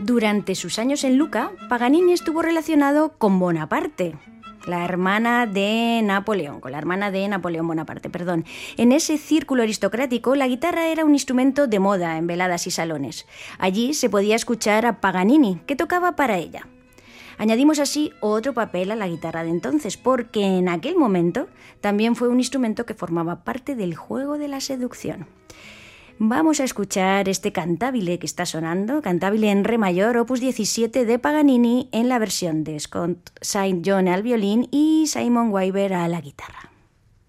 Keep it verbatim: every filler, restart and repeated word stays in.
Durante sus años en Lucca, Paganini estuvo relacionado con Bonaparte, la hermana de Napoleón, con la hermana de Napoleón Bonaparte, perdón. En ese círculo aristocrático, la guitarra era un instrumento de moda en veladas y salones. Allí se podía escuchar a Paganini, que tocaba para ella. Añadimos así otro papel a la guitarra de entonces, porque en aquel momento también fue un instrumento que formaba parte del juego de la seducción. Vamos a escuchar este cantabile que está sonando, cantabile en re mayor, opus diecisiete de Paganini, en la versión de Scott Saint John al violín y Simon Weber a la guitarra.